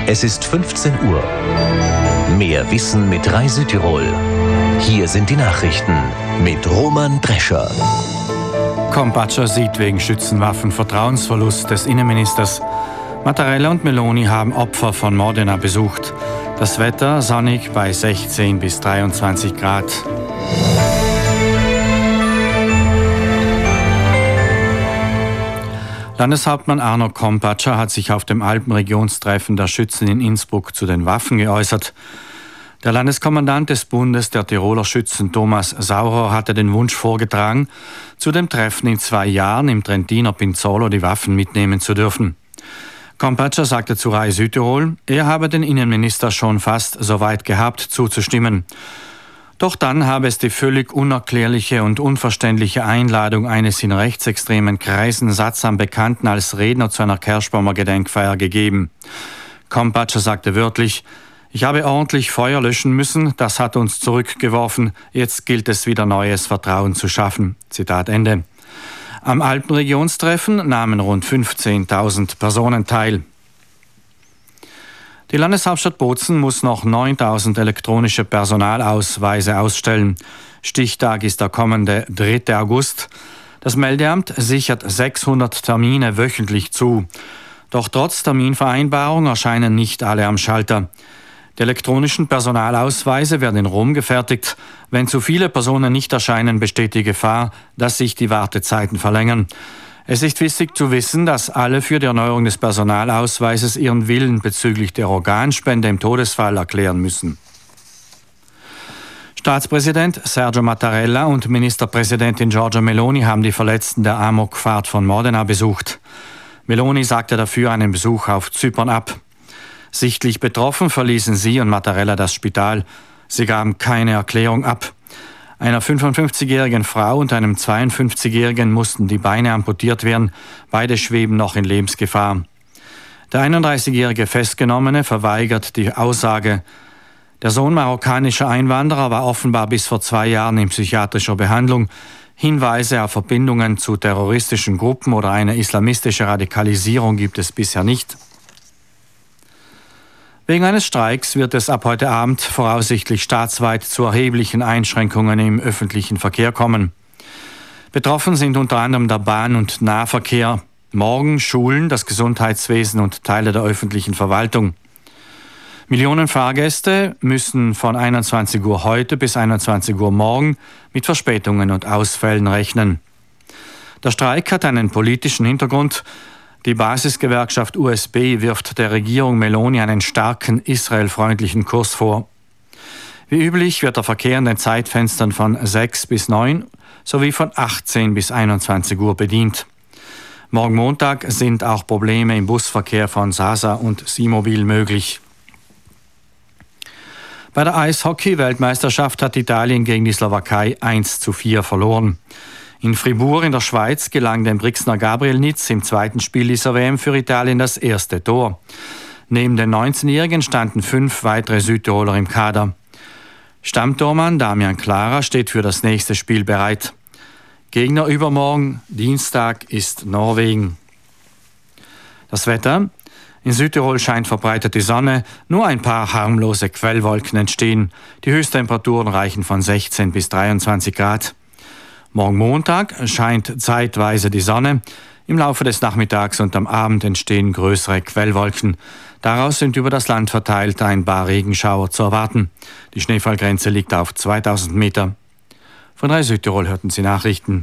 Es ist 15 Uhr. Mehr Wissen mit Rai Südtirol. Hier sind die Nachrichten mit Roman Drescher. Compatscha sieht wegen Schützenwaffen Vertrauensverlust des Innenministers. Mattarella und Meloni haben Opfer von Modena besucht. Das Wetter sonnig bei 16 bis 23 Grad. Landeshauptmann Arno Compatscha hat sich auf dem Alpenregionstreffen der Schützen in Innsbruck zu den Waffen geäußert. Der Landeskommandant des Bundes der Tiroler Schützen Thomas Saurer hatte den Wunsch vorgetragen, zu dem Treffen in 2 Jahren im Trentiner Pinzolo die Waffen mitnehmen zu dürfen. Compatscha sagte zu Rai Südtirol, er habe den Innenminister schon fast so weit gehabt, zuzustimmen. Doch dann habe es die völlig unerklärliche und unverständliche Einladung eines in rechtsextremen Kreisen sattsam Bekannten als Redner zu einer Kerschbaumer Gedenkfeier gegeben. Compatscha sagte wörtlich, ich habe ordentlich Feuer löschen müssen, das hat uns zurückgeworfen, jetzt gilt es wieder neues Vertrauen zu schaffen. Zitat Ende. Am Alpenregionstreffen nahmen rund 15.000 Personen teil. Die Landeshauptstadt Bozen muss noch 9.000 elektronische Personalausweise ausstellen. Stichtag ist der kommende 3. August. Das Meldeamt sichert 600 Termine wöchentlich zu. Doch trotz Terminvereinbarung erscheinen nicht alle am Schalter. Die elektronischen Personalausweise werden in Rom gefertigt. Wenn zu viele Personen nicht erscheinen, besteht die Gefahr, dass sich die Wartezeiten verlängern. Es ist wichtig zu wissen, dass alle für die Erneuerung des Personalausweises ihren Willen bezüglich der Organspende im Todesfall erklären müssen. Staatspräsident Sergio Mattarella und Ministerpräsidentin Giorgia Meloni haben die Verletzten der Amokfahrt von Modena besucht. Meloni sagte dafür einen Besuch auf Zypern ab. Sichtlich betroffen verließen sie und Mattarella das Spital. Sie gaben keine Erklärung ab. Einer 55-jährigen Frau und einem 52-jährigen mussten die Beine amputiert werden. Beide schweben noch in Lebensgefahr. Der 31-jährige Festgenommene verweigert die Aussage. Der Sohn marokkanischer Einwanderer war offenbar bis vor 2 Jahren in psychiatrischer Behandlung. Hinweise auf Verbindungen zu terroristischen Gruppen oder eine islamistische Radikalisierung gibt es bisher nicht. Wegen eines Streiks wird es ab heute Abend voraussichtlich staatsweit zu erheblichen Einschränkungen im öffentlichen Verkehr kommen. Betroffen sind unter anderem der Bahn- und Nahverkehr, morgen Schulen, das Gesundheitswesen und Teile der öffentlichen Verwaltung. Millionen Fahrgäste müssen von 21 Uhr heute bis 21 Uhr morgen mit Verspätungen und Ausfällen rechnen. Der Streik hat einen politischen Hintergrund. Die Basisgewerkschaft USB wirft der Regierung Meloni einen starken israelfreundlichen Kurs vor. Wie üblich wird der Verkehr in den Zeitfenstern von 6 bis 9 sowie von 18 bis 21 Uhr bedient. Morgen Montag sind auch Probleme im Busverkehr von Sasa und Simobil möglich. Bei der Eishockey-Weltmeisterschaft hat Italien gegen die Slowakei 1:4 verloren. In Fribourg in der Schweiz gelang dem Brixner Gabriel Nitz im 2. Spiel dieser WM für Italien das erste Tor. Neben den 19-Jährigen standen 5 weitere Südtiroler im Kader. Stammtormann Damian Klara steht für das nächste Spiel bereit. Gegner übermorgen, Dienstag, ist Norwegen. Das Wetter. In Südtirol scheint verbreitet die Sonne, nur ein paar harmlose Quellwolken entstehen. Die Höchsttemperaturen reichen von 16 bis 23 Grad. Morgen Montag scheint zeitweise die Sonne. Im Laufe des Nachmittags und am Abend entstehen größere Quellwolken. Daraus sind über das Land verteilt ein paar Regenschauer zu erwarten. Die Schneefallgrenze liegt auf 2000 Meter. Von Rai Südtirol hörten Sie Nachrichten.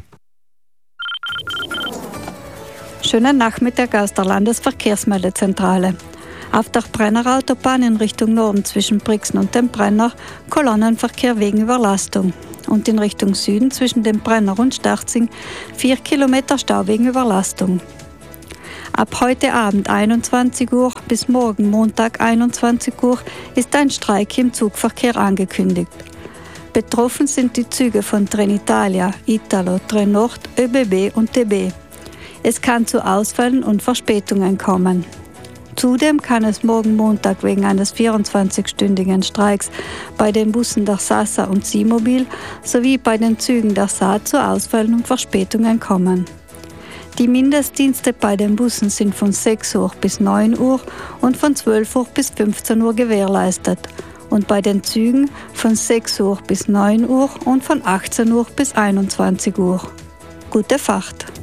Schönen Nachmittag aus der Landesverkehrsmeldezentrale. Auf der Brenner-Autobahn in Richtung Norden zwischen Brixen und dem Brenner Kolonnenverkehr wegen Überlastung. Und in Richtung Süden zwischen dem Brenner und Sterzing 4 Kilometer Stau wegen Überlastung. Ab heute Abend 21 Uhr bis morgen Montag 21 Uhr ist ein Streik im Zugverkehr angekündigt. Betroffen sind die Züge von Trenitalia, Italo, Trenord, ÖBB und DB. Es kann zu Ausfällen und Verspätungen kommen. Zudem kann es morgen Montag wegen eines 24-stündigen Streiks bei den Bussen der Sasa und Simobil sowie bei den Zügen der SA zu Ausfällen und Verspätungen kommen. Die Mindestdienste bei den Bussen sind von 6 Uhr bis 9 Uhr und von 12 Uhr bis 15 Uhr gewährleistet. Und bei den Zügen von 6 Uhr bis 9 Uhr und von 18 Uhr bis 21 Uhr. Gute Fahrt!